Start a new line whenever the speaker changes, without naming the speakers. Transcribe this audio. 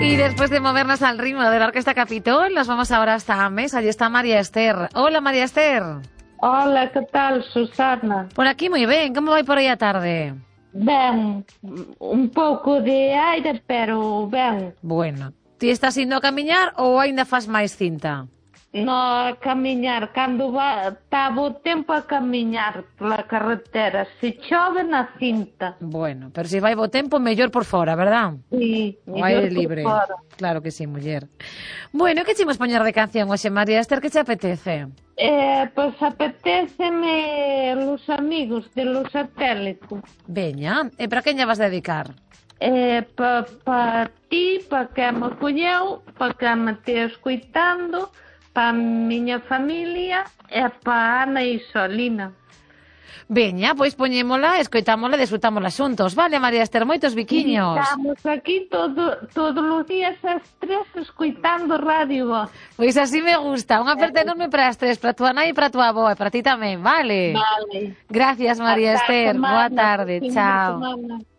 Y después de movernos al ritmo de la Orquesta Capitol, nos vamos ahora hasta Ames. Allí está María Esther. Hola, María Esther.
Hola, que tal, Susana?
Por aquí moi ben. Como vai por aí a tarde?
Ben, un pouco de aire, pero ben.
Bueno, ti estás indo a camiñar ou aínda fas máis cinta?
No, a camiñar, cando está bo tempo a camiñar pola carretera, se chove na cinta.
Bueno, pero se vai bo tempo, mellor por fora, verdad?
Sí,
O aire libre.
Fora.
Claro que sí, muller. Bueno, que chimos poñer de canción hoxe, María Esther, que te apetece?
Pues apetéceme Los Amigos de Los Satélites.
Veña, e para quen lle vas dedicar?
Pa ti, pa que me colleu, pa que me te escoitando, pa miña familia e pa Ana e Solina.
Veña, pois poñémola, escoitámola e desfrutámola xuntos. Vale, María Esther, moitos biquiños.
Estamos aquí todos os días as tres escoitando Radio Voz.
Pois así me gusta. Unha aperta enorme para as tres, para tua nai e para tua avó, e para ti tamén, vale?
Vale.
Gracias, María
Hasta
Esther.
semana,
Boa tarde,
fin de
chao.
semana.